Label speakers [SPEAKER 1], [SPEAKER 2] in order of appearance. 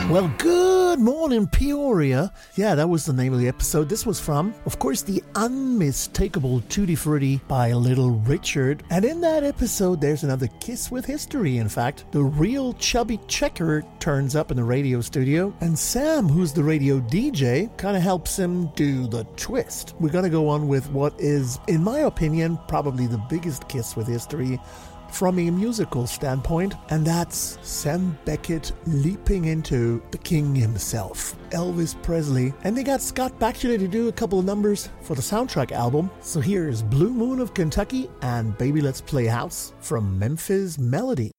[SPEAKER 1] Well, good morning, Peoria. Yeah, that was the name of the episode. This was from, of course, the unmistakable Tutti Frutti by Little Richard. And in that episode, there's another kiss with history. In fact, the real chubby checker turns up in the radio studio, and Sam, who's the radio DJ, kind of helps him do the twist. We're going to go on with what is, in my opinion, probably the biggest kiss with history from a musical standpoint, and that's Sam Beckett leaping into the king himself, Elvis Presley. And they got Scott Bakula to do a couple of numbers for the soundtrack album. So here's Blue Moon of Kentucky and Baby Let's Play House from Memphis Melody.